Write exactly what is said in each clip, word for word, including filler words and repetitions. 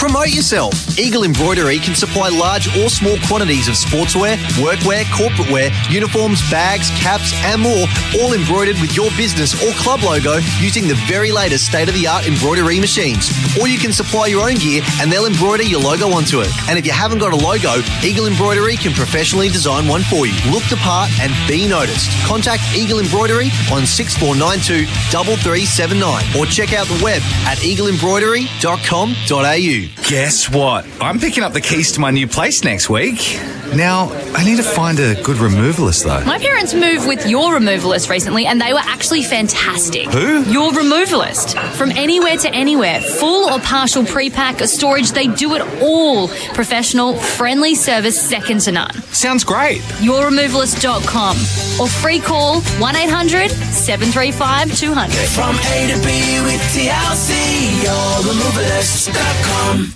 Promote yourself. Eagle Embroidery can supply large or small quantities of sportswear, workwear, corporate wear, uniforms, bags, caps and more, all embroidered with your business or club logo using the very latest state-of-the-art embroidery machines. Or you can supply your own gear and they'll embroider your logo onto it. And if you haven't got a logo, Eagle Embroidery can professionally design one for you. Look the part and be noticed. Contact Eagle Embroidery on six four nine two, three three seven nine or check out the web at eagle embroidery dot com dot a u. Guess what? I'm picking up the keys to my new place next week. Now, I need to find a good removalist, though. My parents moved with your removalist recently, and they were actually fantastic. Who? Your removalist. From anywhere to anywhere, full or partial pre-pack, storage, they do it all. Professional, friendly service, second to none. Sounds great. your removalist dot com or free call one eight hundred, seven three five, two hundred. From A to B with T L C, your removalist dot com.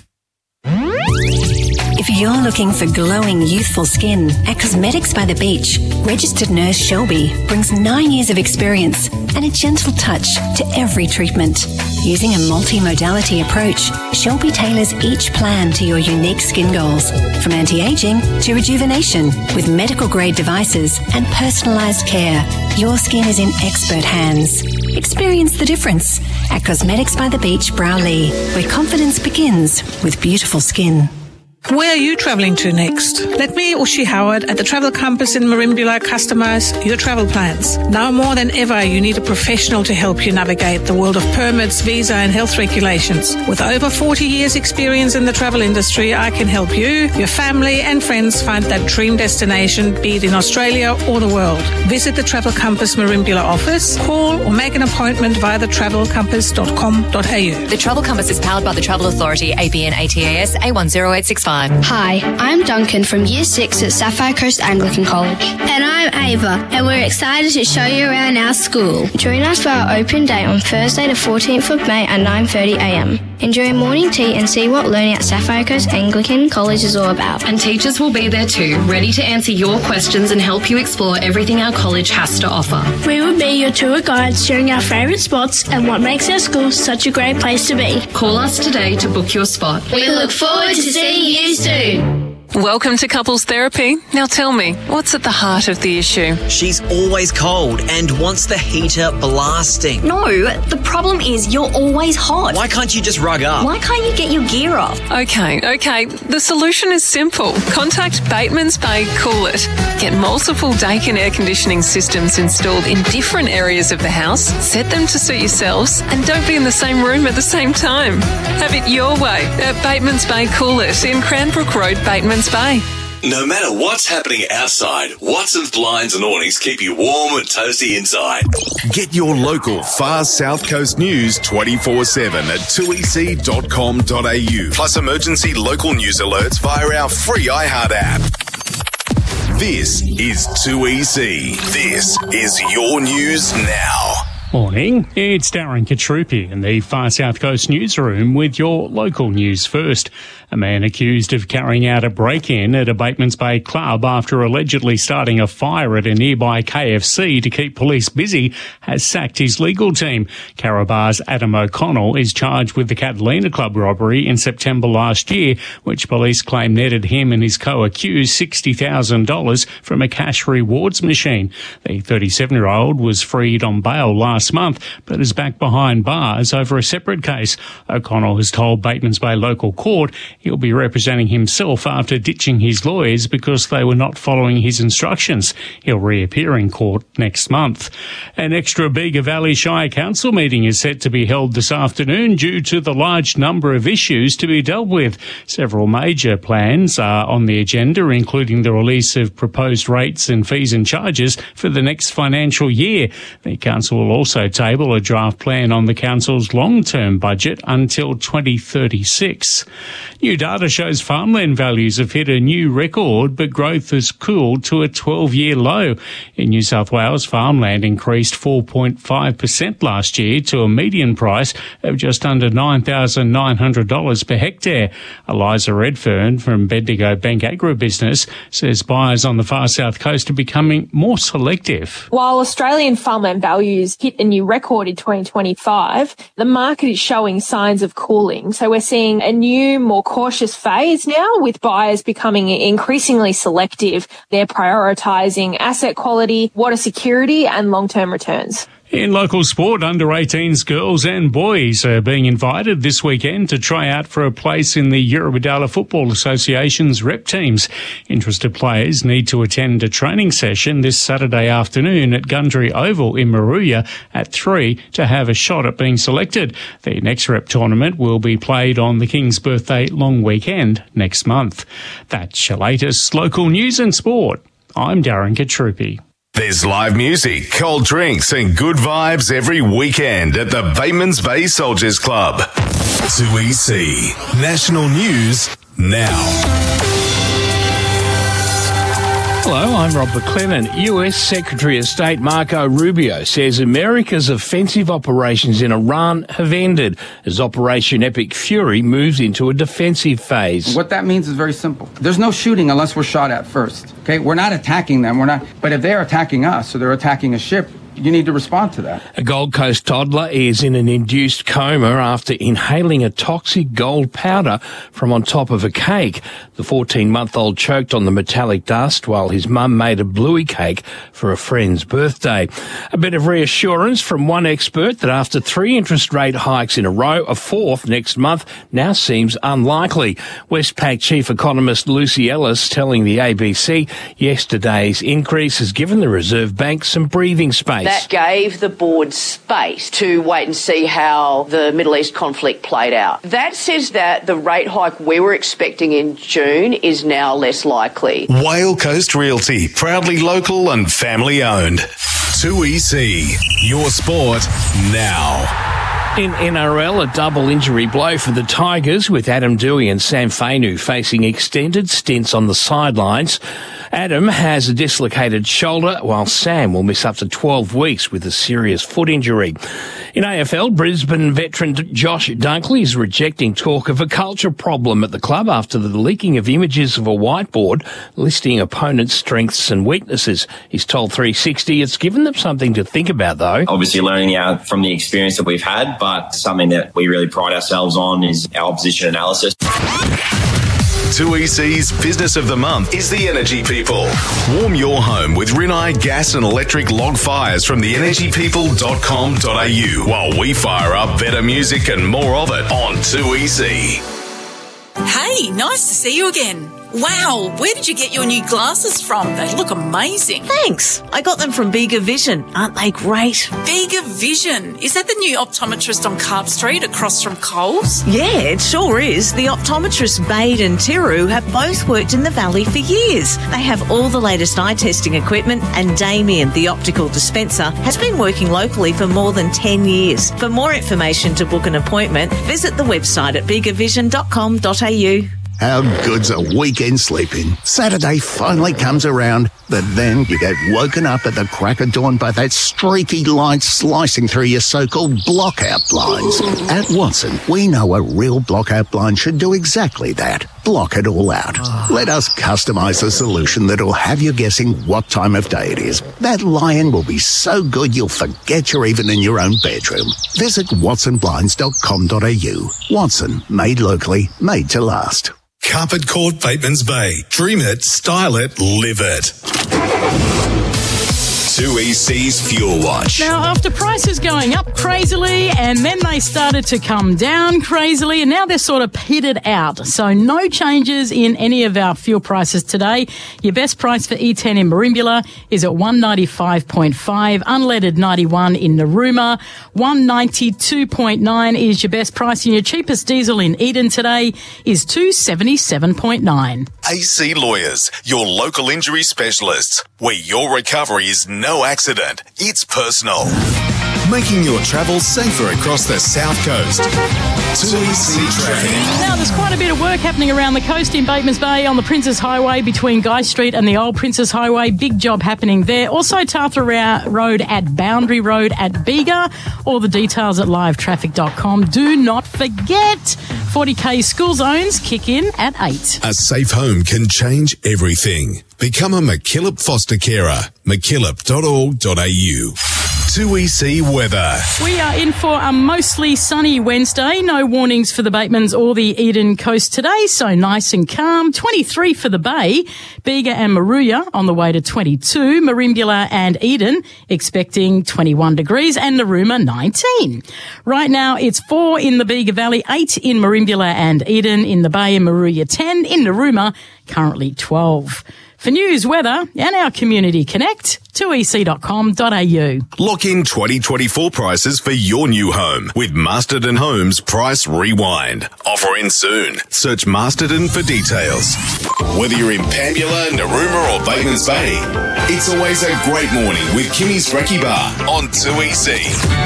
If you're looking for glowing, youthful skin, at Cosmetics by the Beach, registered nurse Shelby brings nine years of experience and a gentle touch to every treatment. Using a multi-modality approach, Shelby tailors each plan to your unique skin goals, from anti-aging to rejuvenation, with medical-grade devices and personalised care. Your skin is in expert hands. Experience the difference at Cosmetics by the Beach, Browley, where confidence begins with beautiful skin. Where are you travelling to next? Let me, Ushi Howard, at the Travel Compass in Merimbula customise your travel plans. Now more than ever, you need a professional to help you navigate the world of permits, visa and health regulations. With over forty years experience in the travel industry, I can help you, your family and friends find that dream destination, be it in Australia or the world. Visit the Travel Compass Merimbula office, call or make an appointment via the travel compass dot com dot a u. The Travel Compass is powered by the Travel Authority, A B N A T A S A one zero eight six five. Hi, I'm Duncan from Year six at Sapphire Coast Anglican College. And I'm Ava, and we're excited to show you around our school. Join us for our open day on Thursday the fourteenth of May at nine thirty a m. Enjoy morning tea and see what learning at Sapphire Coast Anglican College is all about. And teachers will be there too, ready to answer your questions and help you explore everything our college has to offer. We will be your tour guides, sharing our favourite spots and what makes our school such a great place to be. Call us today to book your spot. We look forward to seeing you soon. Welcome to Couples Therapy. Now tell me, what's at the heart of the issue? She's always cold and wants the heater blasting. No, the problem is you're always hot. Why can't you just rug up? Why can't you get your gear off? Okay, okay. The solution is simple. Contact Bateman's Bay Cool It. Get multiple Daikin air conditioning systems installed in different areas of the house. Set them to suit yourselves and don't be in the same room at the same time. Have it your way at Bateman's Bay Cool It in Cranbrook Road, Bateman's Bay. No matter what's happening outside, Watson's Blinds and Awnings keep you warm and toasty inside. Get your local Far South Coast news twenty-four seven at two e c dot com dot a u. Plus emergency local news alerts via our free iHeart app. This is two E C. This is your news now. Morning, it's Darren Katrupi in the Far South Coast newsroom with your local news first. A man accused of carrying out a break-in at a Batemans Bay club after allegedly starting a fire at a nearby K F C to keep police busy has sacked his legal team. Carabar's Adam O'Connell is charged with the Catalina Club robbery in September last year, which police claim netted him and his co-accused sixty thousand dollars from a cash rewards machine. The thirty-seven-year-old was freed on bail last month, but is back behind bars over a separate case. O'Connell has told Batemans Bay local court he'll be representing himself after ditching his lawyers because they were not following his instructions. He'll reappear in court next month. An extra Bega Valley Shire Council meeting is set to be held this afternoon due to the large number of issues to be dealt with. Several major plans are on the agenda, including the release of proposed rates and fees and charges for the next financial year. The council will also table a draft plan on the council's long-term budget until twenty thirty-six. New data shows farmland values have hit a new record, but growth has cooled to a twelve-year low. In New South Wales, farmland increased four point five percent last year to a median price of just under nine thousand nine hundred dollars per hectare. Eliza Redfern from Bendigo Bank Agribusiness says buyers on the far south coast are becoming more selective. While Australian farmland values hit a new record in twenty twenty-five, the market is showing signs of cooling. So we're seeing a new, more cautious phase now, with buyers becoming increasingly selective. They're prioritising asset quality, water security and long-term returns. In local sport, under eighteens girls and boys are being invited this weekend to try out for a place in the Eurobodalla Football Association's rep teams. Interested players need to attend a training session this Saturday afternoon at Gundry Oval in Moruya at three to have a shot at being selected. The next rep tournament will be played on the King's Birthday long weekend next month. That's your latest local news and sport. I'm Darren Katrupi. There's live music, cold drinks and good vibes every weekend at the Batemans Bay Soldiers Club. two E C National News now. Hello, I'm Rob McLennan. U S Secretary of State Marco Rubio says America's offensive operations in Iran have ended as Operation Epic Fury moves into a defensive phase. What that means is very simple. There's no shooting unless we're shot at first. Okay, we're not attacking them. We're not. But if they're attacking us, or they're attacking a ship, you need to respond to that. A Gold Coast toddler is in an induced coma after inhaling a toxic gold powder from on top of a cake. The fourteen-month-old choked on the metallic dust while his mum made a bluey cake for a friend's birthday. A bit of reassurance from one expert that after three interest rate hikes in a row, a fourth next month now seems unlikely. Westpac chief economist Lucy Ellis telling the A B C yesterday's increase has given the Reserve Bank some breathing space. That gave the board space to wait and see how the Middle East conflict played out. That says that the rate hike we were expecting in June is now less likely. Whale Coast Realty, proudly local and family owned. two E C, your sport now. In N R L, a double injury blow for the Tigers, with Adam Dewey and Sam Fainu facing extended stints on the sidelines. Adam has a dislocated shoulder, while Sam will miss up to twelve weeks with a serious foot injury. In A F L, Brisbane veteran Josh Dunkley is rejecting talk of a culture problem at the club after the leaking of images of a whiteboard listing opponents' strengths and weaknesses. He's told three sixty it's given them something to think about, though. Obviously, learning out from the experience that we've had, but something that we really pride ourselves on is our opposition analysis. two E C's Business of the Month is the Energy People. Warm your home with Rinnai gas and electric log fires from the energy people dot com dot a u while we fire up better music and more of it on two E C. Hey, nice to see you again. Wow, where did you get your new glasses from? They look amazing. Thanks. I got them from Bega Vision. Aren't they great? Bega Vision? Is that the new optometrist on Carp Street across from Coles? Yeah, it sure is. The optometrists Bade and Tiru have both worked in the Valley for years. They have all the latest eye testing equipment, and Damien, the optical dispenser, has been working locally for more than ten years. For more information to book an appointment, visit the website at bega vision dot com dot a u. How good's a weekend sleeping? Saturday finally comes around, but then you get woken up at the crack of dawn by that streaky light slicing through your so-called blockout blinds. At Watson, we know a real blockout blind should do exactly that. Block it all out. Let us customise a solution that'll have you guessing what time of day it is. That lie-in will be so good you'll forget you're even in your own bedroom. Visit watson blinds dot com dot a u. Watson, made locally, made to last. Carpet Court Batemans Bay. Dream it, style it, live it. two E C's Fuel Watch. Now, after prices going up crazily and then they started to come down crazily and now they're sort of pitted out. So no changes in any of our fuel prices today. Your best price for E ten in Merimbula is at one ninety-five point five, unleaded ninety-one in Narooma, one ninety-two point nine is your best price, and your cheapest diesel in Eden today is two seventy-seven point nine. A C Lawyers, your local injury specialists, where your recovery is no accident, it's personal. Making your travel safer across the South Coast. two E C Traffic. Now, there's quite a bit of work happening around the coast in Batemans Bay on the Princes Highway between Guy Street and the Old Princes Highway. Big job happening there. Also, Tarthra Road at Boundary Road at Bega. All the details at live traffic dot com. Do not forget, forty K school zones kick in at eight. A safe home can change everything. Become a McKillop foster carer. mckillop dot org dot a u. two E C weather. We are in for a mostly sunny Wednesday. No warnings for the Batemans or the Eden coast today, so nice and calm. twenty-three for the Bay. Bega and Moruya on the way to twenty-two. Merimbula and Eden expecting twenty-one degrees, and Narooma nineteen. Right now it's four in the Bega Valley, eight in Merimbula and Eden. In the Bay and Moruya ten. In Narooma currently twelve. For news, weather and our Community Connect, two e c dot com dot a u. Lock in twenty twenty-four prices for your new home with Masterton Homes Price Rewind. Offer in soon. Search Masterton for details. Whether you're in Pambula, Narooma or Batemans Bay, it's always a great morning with Kimmy's Brekkie Bar on two E C.